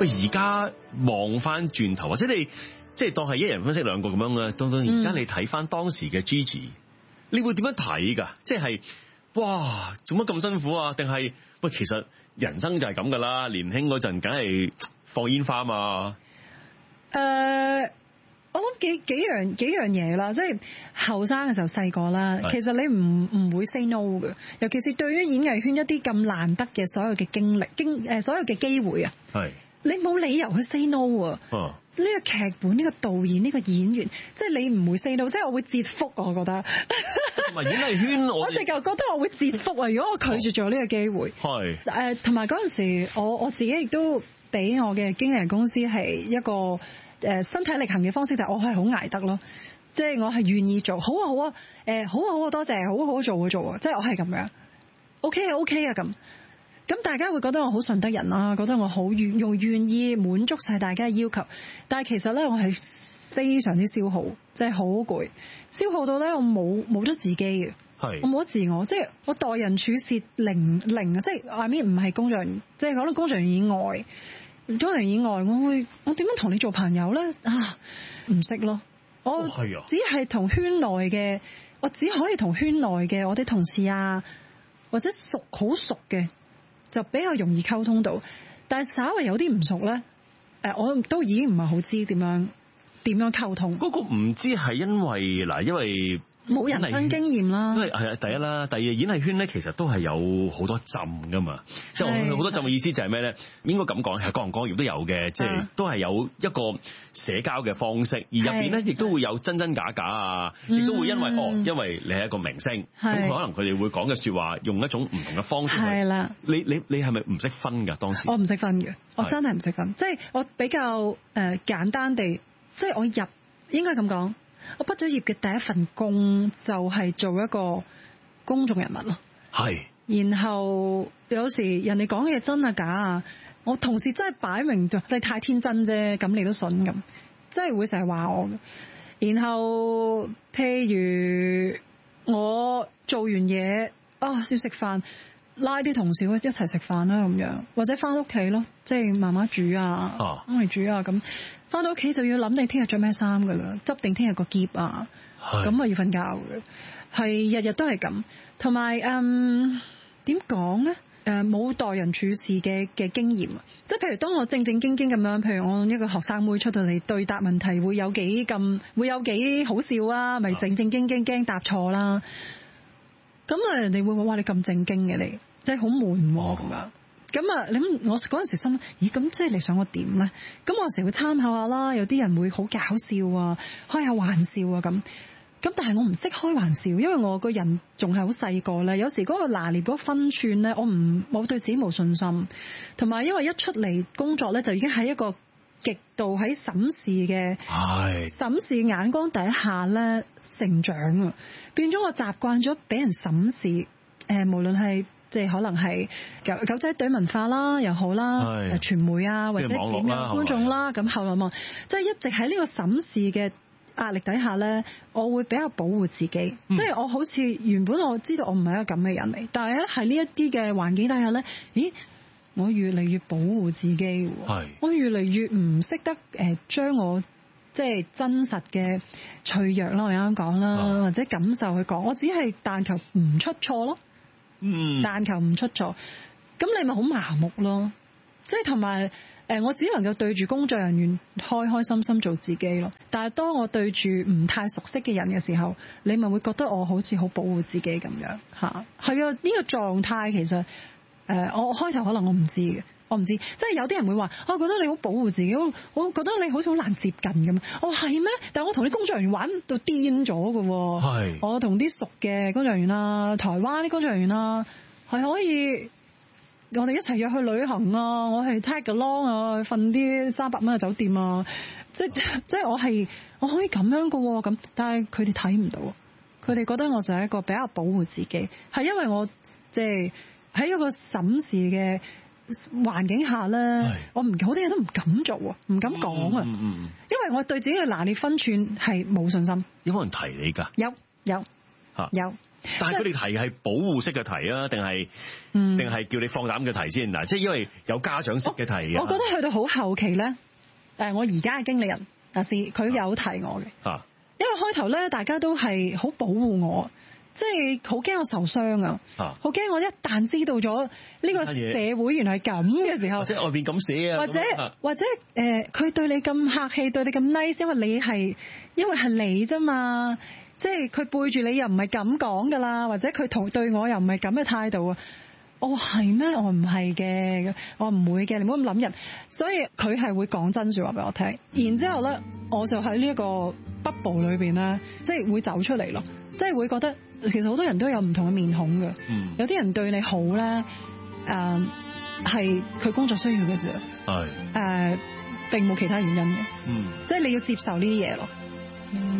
喂，而家望翻轉頭，或者你即係當係一人分析兩個咁樣嘅，當而家你睇翻當時嘅 Gigi，你會點樣睇㗎？即係哇，做乜咁辛苦啊？定係喂，其實人生就係咁㗎啦，年輕嗰陣梗係放煙花嘛。 我諗幾樣嘢啦，即係後生嘅時候細個啦，其實你唔會 say no 嘅，尤其是對於演藝圈一啲咁難得嘅所有嘅經歷，所有嘅機會啊，係你冇理由去 say no 啊。呢個劇本、呢個導演、呢個演員，即係你唔會 say no， 即係我會折福，我覺得。 同埋演藝圈，我直頭覺得我會折福啊！如果我拒絕咗呢個機會，係同埋嗰陣時，我自己亦都俾我嘅經紀人公司係一個身體力行嘅方式，就係我係好捱得咯，即係我係願意做，好啊好啊，好多謝，好做啊，即係我係咁樣 ，OK 啊咁。咁大家會覺得我好順德人啦，覺得我好願意滿足晒大家嘅要求，但係其實咧我係非常之消耗，即係好攰，消耗到咧我冇咗自己嘅，我冇咗自我，即係我待人處事零啊，即係外面唔係工作人員，即係可能工作人員以外，工作人員以外，我點樣同你做朋友咧？唔識咯，我只係同圈內嘅，我只可以同圈內嘅我啲同事啊，或者好熟嘅。就比較容易溝通到，但係稍微有啲唔熟咧，我都已經唔係好知點樣溝通。 嗰個唔知係因為冇人生經驗啦， 因為係第一啦，第二演藝圈咧其實都係有好多浸噶嘛，即係好多浸嘅意思就係咩咧？應該咁講，係各行各業都有嘅，即係都係有一個社交嘅方式，而入邊咧亦都會有真真假假啊，亦都會因為你係一個明星，咁可能佢哋會講嘅說話用一種唔同嘅方式。係啦，你係咪唔識分㗎？當時我唔識分嘅，我真係唔識分，即係我比較簡單地，即係我應該咁講。我畢咗業嘅第一份工就係做一個公眾人物咯，係。然後有時人哋講嘅嘢真啊假啊，我同事真係擺明咗你太天真啫，咁你都信咁，真係會成日話我。然後譬如我做完嘢先食飯，拉啲同事一齊食飯啦咁樣，或者翻屋企咯，即係媽媽煮啊，媽咪煮啊咁。翻到屋企就要諗你聽日着咩衫噶啦，執定聽日個喼啊，咁啊要瞓覺嘅，係日日都係咁。同埋點講咧？冇待人處事嘅經驗，即係譬如當我正正經經咁樣，譬如我一個學生妹出到嚟對答問題會有幾好笑啊，咪正正經經驚答錯啦。咁人哋會話哇你咁正經嘅你，即係好悶咁樣。咁我嗰陣時心諗，咦咁即係你想我點咧？咁我有時會參考下啦，有啲人會好搞笑啊，開下玩笑啊咁。咁但係我唔識開玩笑，因為我個人仲係好細個咧。有時嗰個拿捏嗰個分寸咧，我對自己冇信心。同埋因為一出嚟工作咧，就已經喺一個極度喺審視眼光底下咧成長啊，變咗我習慣咗俾人審視。無論係即係可能係狗仔隊文化啦又好啦，傳媒啊或者點樣觀眾啦，咁後來望即係一直喺呢個審視嘅壓力底下咧，我會比較保護自己，即係我好似原本我知道我唔係一個咁嘅人嚟，但係咧喺呢一啲嘅環境底下咧，咦，我越嚟越保護自己，我越嚟越唔識得將我即係真實嘅脆弱啦，我啱啱講啦，或者感受去講，我只係但求唔出錯咯。但求唔出錯，咁你咪好麻木咯。即係同埋我只能夠對住工作人員開開心心做自己咯。但係當我對住唔太熟悉嘅人嘅時候，你咪會覺得我好似好保護自己咁樣嚇。係啊，呢個狀態其實我開頭可能我唔知嘅，我唔知。即係有啲人會話，我覺得你好保護自己，我覺得你好似好難接近咁。我係咩？但係我同啲工作人員玩到癲咗嘅喎。係。我同啲熟嘅工作人員啦，台灣啲工作人員啦，係可以我哋一齊約去旅行啊，我係 tag along 啊，瞓啲300蚊嘅酒店啊，即係我可以咁樣嘅喎，咁但係佢哋睇唔到，佢哋覺得我就係一個比較保護自己，係因為我即係喺一個審視嘅環境下咧，我好多嘢都唔敢做啊，唔敢講啊，因為我對自己嘅拿捏分寸係冇信心。 有冇人提你㗎？ 有。 但係佢哋提係保護式嘅提啊，定係叫你放膽嘅提先嗱？即係因為有家長式嘅提嘅。 我覺得去到好後期咧，我而家嘅經理人阿師佢有提我嘅，因為開頭咧大家都係好保護我。即係好驚我受傷啊！好驚我一旦知道咗呢個社會原來係咁嘅時候， 或者外邊咁寫啊， 或者佢對你咁客氣，對你咁 nice，因為係你啫嘛，即係佢背住你又唔係咁講噶啦，或者佢對我又唔係咁嘅態度啊！我係咩？我唔係嘅，我唔會嘅，你唔好咁諗人。所以佢係會講真說話俾我聽，然之後咧，我就喺呢一個 bubble 裏邊咧，即係會走出嚟咯，即係會覺得。其實好多人都有唔同嘅面孔嘅，有啲人對你好咧，係佢工作需要嘅啫，並冇其他原因嘅，即係你要接受呢啲嘢咯。